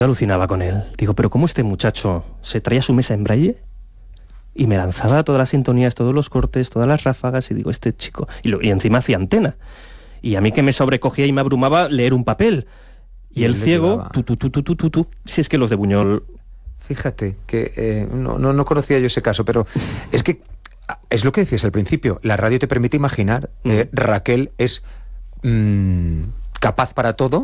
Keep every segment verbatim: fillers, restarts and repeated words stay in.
alucinaba con él. Digo, pero ¿cómo este muchacho se traía su mesa en braille y me lanzaba todas las sintonías, todos los cortes, todas las ráfagas? Y digo, este chico... Y, lo, y encima hacía antena. Y a mí que me sobrecogía y me abrumaba leer un papel. Y, y el ciego, tú, tú, tú, tú, tú, tú, tú. Si es que los de Buñol... Fíjate, que eh, no, no, no conocía yo ese caso, pero es que es lo que decías al principio. La radio te permite imaginar. Mm. Eh, Raquel es mmm, capaz para todo.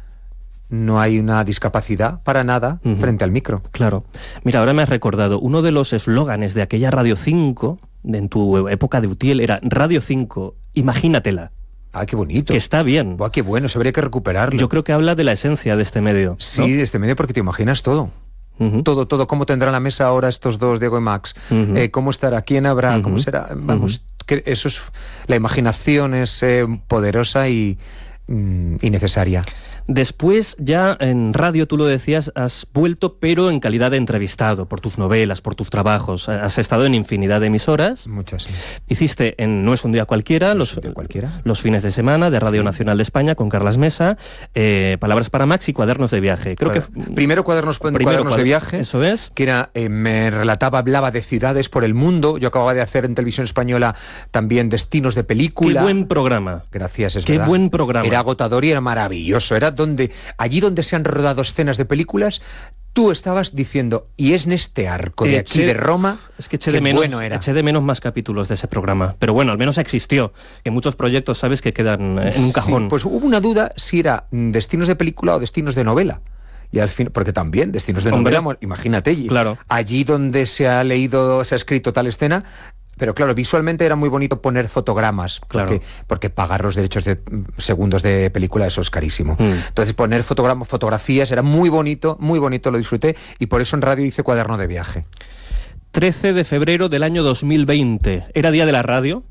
No hay una discapacidad para nada uh-huh. frente al micro. Claro. Mira, ahora me has recordado, uno de los eslóganes de aquella Radio cinco, de, en tu época de Utiel, era Radio cinco, imagínatela. Ah, qué bonito. Que está bien. Buah, qué bueno, eso habría que recuperarlo. Yo creo que habla de la esencia de este medio. Sí, ¿no? de este medio porque te imaginas todo. Uh-huh. Todo, todo. ¿Cómo tendrán la mesa ahora estos dos, Diego y Max? Uh-huh. Eh, ¿Cómo estará? ¿Quién habrá? Uh-huh. ¿Cómo será? Vamos, uh-huh. que eso es... La imaginación es eh, poderosa y, mm, y necesaria. Después, ya en radio, tú lo decías, has vuelto, pero en calidad de entrevistado, por tus novelas, por tus trabajos. Has estado en infinidad de emisoras. Muchas, sí. Hiciste en No es un día cualquiera, ¿No los, es un día cualquiera? los fines de semana de Radio sí. Nacional de España con Carlas Mesa, eh, Palabras para Max y Cuadernos de Viaje. Creo Cuader... que Primero Cuadernos, primero cuadernos cuader... de Viaje. Eso es. Que era, eh, me relataba, hablaba de ciudades por el mundo. Yo acababa de hacer en Televisión Española también destinos de película. Qué buen programa. Gracias, es Qué verdad. buen programa. Era agotador y era maravilloso. Era donde... Allí donde se han rodado escenas de películas, tú estabas diciendo, y es en este arco de eché, aquí de Roma, es que eché de menos, bueno era. Eché de menos más capítulos de ese programa, pero bueno, al menos existió, que muchos proyectos, sabes, que quedan en un cajón. Sí, pues hubo una duda si era destinos de película o destinos de novela. Y al fin, porque también destinos de Hombre, novela, imagínate, claro. allí donde se ha leído, se ha escrito tal escena. Pero claro, visualmente era muy bonito poner fotogramas, claro. porque, porque pagar los derechos de segundos de película, eso es carísimo. Mm. Entonces poner fotogramas, fotografías era muy bonito, muy bonito, lo disfruté, y por eso en radio hice Cuaderno de Viaje. trece de febrero del año dos mil veinte, era día de la radio,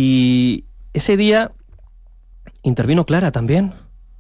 y ese día intervino Clara también,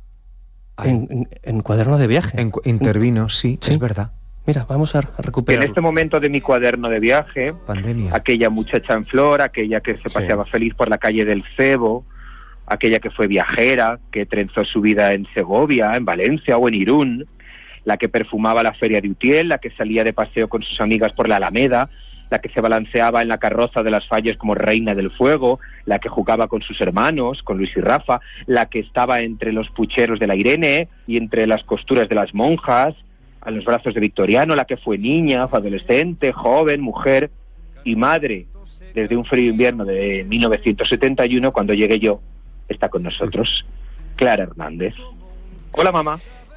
en, en, en Cuaderno de Viaje. En, intervino, sí, sí, es verdad. Mira, vamos a recuperar. En este momento de mi Cuaderno de Viaje, pandemia, aquella muchacha en flor, aquella que se paseaba sí. feliz por la calle del Cebo, aquella que fue viajera, que trenzó su vida en Segovia, en Valencia o en Irún, la que perfumaba la feria de Utiel, la que salía de paseo con sus amigas por la Alameda, la que se balanceaba en la carroza de las Falles como reina del fuego, la que jugaba con sus hermanos, con Luis y Rafa, la que estaba entre los pucheros de la Irene y entre las costuras de las monjas, a los brazos de Victoriano, la que fue niña, fue adolescente, joven, mujer y madre desde un frío invierno de mil novecientos setenta y uno, cuando llegué yo, está con nosotros Clara Hernández. Hola, mamá.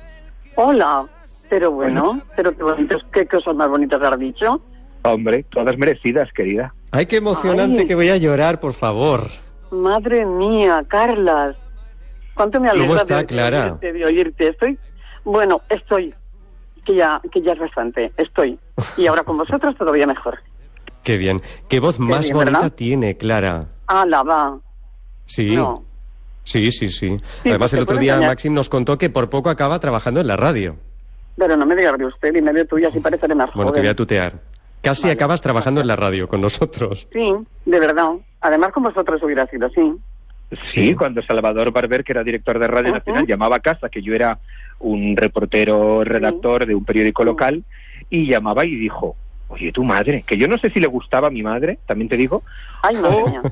Hola, pero bueno, bueno. pero qué bonitos, qué cosas más bonitas has dicho. Hombre, todas merecidas, querida. Ay, qué emocionante. Ay, que voy a llorar, por favor. Madre mía, Carlas. ¿Cuánto me alegra ¿Cómo está, de, Clara? de oírte, de oírte? Estoy, bueno, estoy... Que ya, que ya es bastante, estoy. Y ahora con vosotros todavía mejor. Qué bien. Qué voz más bien, bonita ¿verdad? tiene, Clara. Ah, la va. Sí. No. Sí, sí, sí. sí Además, el otro día engañar. Maxim nos contó que por poco acaba trabajando en la radio. Pero no me digas de usted, y medio tuya, así pareceré más Bueno, joven. te voy a tutear. Casi vale. acabas trabajando en la radio con nosotros. Sí, de verdad. Además, con vosotros hubiera sido así. Sí, sí. Cuando Salvador Barber, que era director de Radio uh-huh. Nacional, llamaba a casa, que yo era un reportero redactor sí. de un periódico sí. local, y llamaba y dijo, oye, tu madre, que yo no sé si le gustaba a mi madre, también te digo. Ay, madre mía.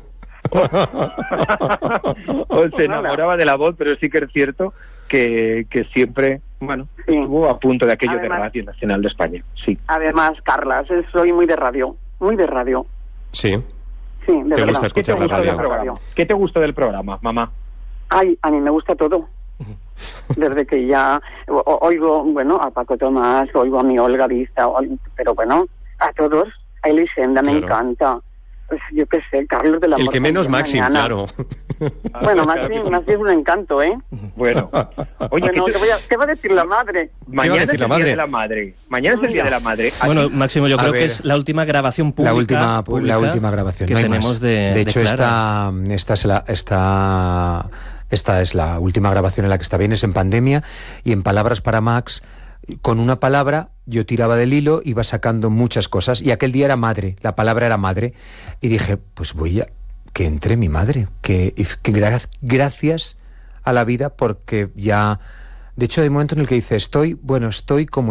O, o se enamoraba de la voz, pero sí que es cierto que, que siempre, bueno, sí. estuvo a punto de aquello además, de Radio Nacional de España. Sí. Además, Carlas, soy muy de radio, muy de radio. Sí. Sí, de ¿Te verdad. gusta escuchar la radio? radio? ¿Qué te gustó del programa, mamá? Ay, a mí me gusta todo. Desde que ya o, oigo, bueno, a Paco Tomás, oigo a mi Olga Vista, o, pero bueno, a todos, a Elisenda me claro. encanta. Pues, yo qué sé, Carlos de la El que menos Maxim, claro. Bueno, Maxim, Maxim es un encanto, ¿eh? Bueno, oye, bueno, te, voy a, te va a decir la madre. Mañana decir es la el madre? día de la madre. Mañana es el día de la madre. Bueno, Máximo, yo a creo ver, que es la última grabación pública. La última, pública la última grabación que no hay tenemos más. de De hecho, de esta, esta es la esta esta es la última grabación en la que está bien, es en pandemia, y en Palabras para Max, con una palabra yo tiraba del hilo, iba sacando muchas cosas, y aquel día era madre, la palabra era madre, y dije, pues voy a que entre mi madre, que, que gra- gracias a la vida porque ya De hecho, hay un momento en el que dice, estoy, bueno, estoy como